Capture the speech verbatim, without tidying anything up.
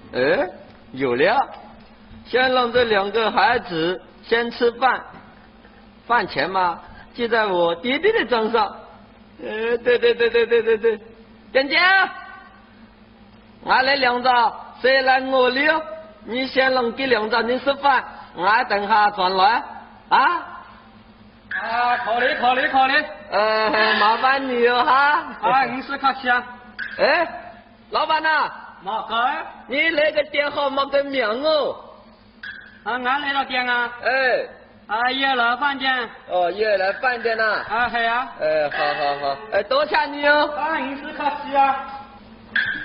哎，有了，先让这两个孩子先吃饭，饭钱嘛记在我爹爹的账上。呃，对对对对对对对，点点，俺来两张，谁来我了？你先让给两张你吃饭，俺等下转来啊。 啊，可以可以可以。 呃，麻烦你了哈。 啊，你是客气啊。 哎，老板呐， 冇个。 你那个店号冇个名哦。 啊，俺来了店啊。 哎。 啊，夜来饭店。 哦，夜来饭店呐。 啊，系啊。 哎，好好好，哎，多谢你哦。 啊，你是客气啊。